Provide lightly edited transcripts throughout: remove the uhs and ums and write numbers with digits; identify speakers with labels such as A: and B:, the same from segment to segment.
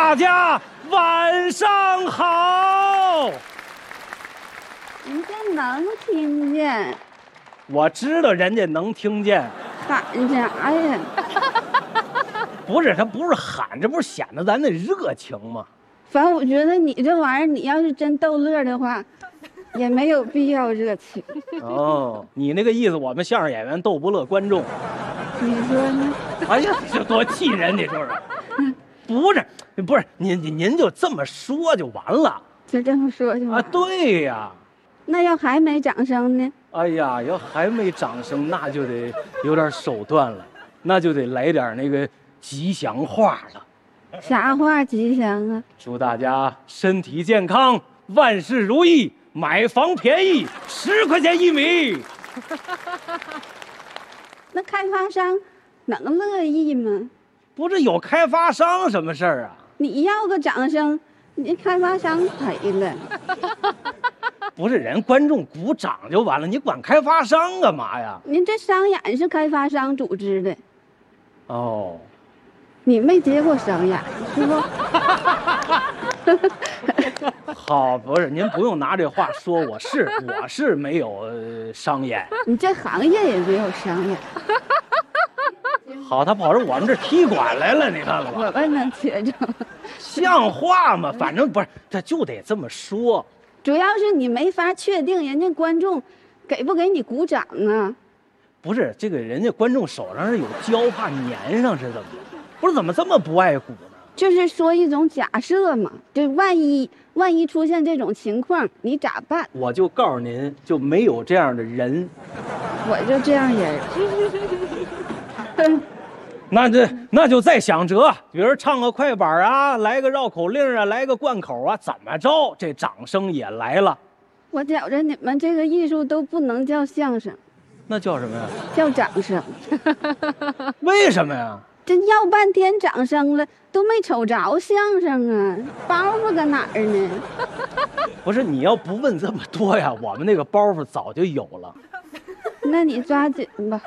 A: 大家晚上好。
B: 人家能听见。
A: 我知道人家能听见。
B: 喊啥呀？
A: 不是，他不是喊，这不是显得咱那热情吗？
B: 反正我觉得你这玩意儿，你要是真逗乐的话，也没有必要热情。
A: 哦，你那个意思，我们相声演员逗不乐观众。
B: 你说呢？
A: 哎呀，这多气人！你说说。不是，您就这么说就完了。
B: 就这么说就完
A: 啊？对呀。
B: 那要还没掌声呢？
A: 哎呀，要还没掌声，那就得有点手段了，那就得来点那个吉祥话了。
B: 啥话吉祥啊？
A: 祝大家身体健康，万事如意，买房便宜，10块钱1米。
B: 那开发商能乐意吗？
A: 不是有开发商什么事儿啊？
B: 你要个掌声，你开发商赔了。
A: 不是人观众鼓掌就完了，你管开发商干嘛呀？
B: 您这商演是开发商组织的。
A: 哦。
B: 你没接过商演是不？
A: 好，不是您不用拿这话说我是没有商演。
B: 你这行业也没有商演。
A: 好，他跑着我们这踢馆来了，你看了吧？
B: 我们能接着。
A: 像话吗？反正不是，他就得这么说。
B: 主要是你没法确定人家观众给不给你鼓掌啊。
A: 不是，这个人家观众手上是有胶，怕粘上是怎么的？不是，怎么这么不爱鼓呢？
B: 就是说一种假设嘛，就万一出现这种情况，你咋办？
A: 我就告诉您，就没有这样的人。
B: 我就这样人。
A: 那就再想辙，比如唱个快板啊，来个绕口令啊，来个贯口啊，怎么着，这掌声也来了。
B: 我觉着你们这个艺术都不能叫相声，
A: 那叫什么呀？
B: 叫掌声。
A: 为什么呀？
B: 这要半天掌声了，都没瞅着相声啊，包袱搁哪儿呢？
A: 不是，你要不问这么多呀，我们那个包袱早就有了。
B: 那你抓紧吧。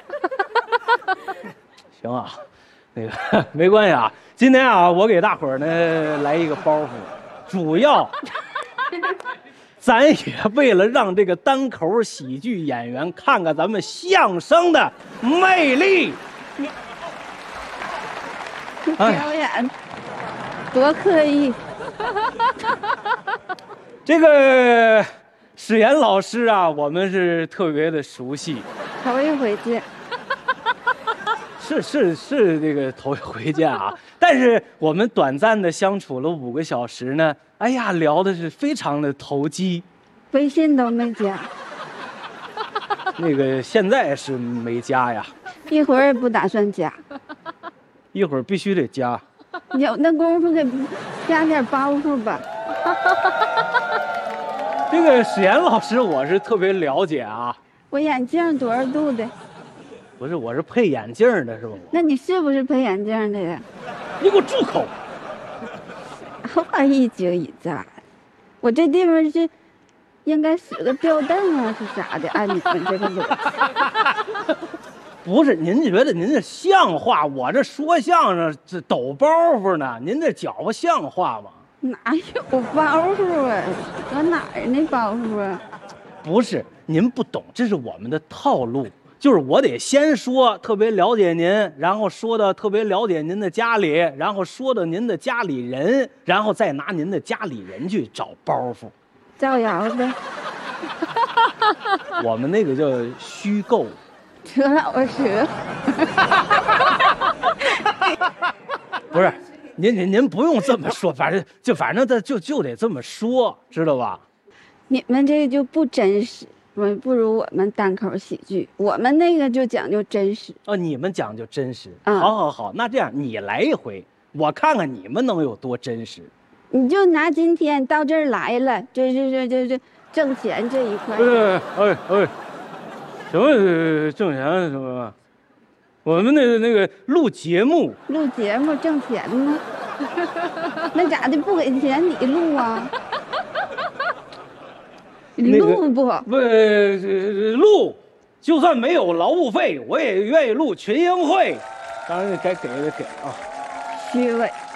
A: 行啊，那个没关系啊。今天啊，我给大伙儿呢来一个包袱，主要咱也为了让这个单口喜剧演员看看咱们相声的魅力。
B: 表演多刻意。
A: 这个史岩老师啊，我们是特别的熟悉，
B: 头一回见。
A: 是这个头一回见啊，但是我们短暂的相处了5个小时呢，哎呀，聊的是非常的投机。
B: 微信都没加。
A: 那个现在是没加呀，
B: 一会儿也不打算加，
A: 一会儿必须得加。
B: 有那功夫给加点包袱吧。
A: 这个史岩老师我是特别了解啊。
B: 我眼镜多少度的？
A: 不是，我是配眼镜的，是吧？
B: 那你是不是配眼镜的呀？
A: 你给我住口！
B: 话一惊一乍，我这地方是应该使个吊凳啊，是啥的？按你们这个逻辑。
A: 不是，您觉得您这像话？我这说相声这抖包袱呢，您这搅和像话吗？
B: 哪有包袱啊？搁哪儿呢包袱啊？
A: 不是，您不懂，这是我们的套路。就是我得先说特别了解您，然后说的特别了解您的家里，然后说的您的家里人，然后再拿您的家里人去找包袱，
B: 造谣呗。
A: 我们那个叫虚构。
B: 扯老扯。
A: 不是，您不用这么说，反正就得这么说，知道吧？
B: 你们这个就不真实。不如我们单口喜剧，我们那个就讲究真实。
A: 哦，你们讲究真实。
B: 好，
A: 好，那这样你来一回，我看看你们能有多真实。
B: 你就拿今天到这儿来了，这挣钱这一块。
A: 什么挣钱什么？我们那个录节目
B: 挣钱呢？那咋的不给钱你录啊？录不？
A: 录，就算没有劳务费，我也愿意录群英会。当然该给的给啊。
B: 虚伪。